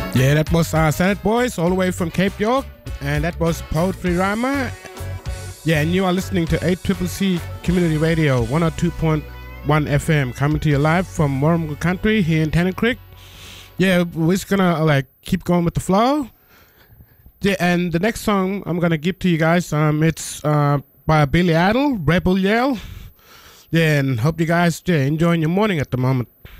Yeah, that was Senate Boys all the way from Cape York, and that was Poetry Rhymer. Yeah, and you are listening to 8CCC Community Radio 102.1 FM, coming to you live from Warrnambool Country here in Tennant Creek. Yeah, we're just gonna keep going with the flow. Yeah, and the next song I'm gonna give to you guys, it's by Billy Idol, Rebel Yell. Yeah, and hope you guys enjoying your morning at the moment.